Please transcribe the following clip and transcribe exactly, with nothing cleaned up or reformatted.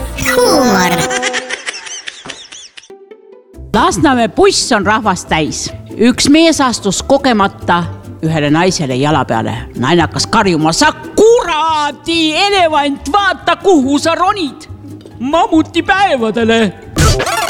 huumor. Lasnamäe buss on rahvast täis. Üks mees astus kogemata ühele naisele jala peale. Naine hakkas karjuma, sa kuradi elevant, vaata kuhu sa ronid. Mammuti päevadele.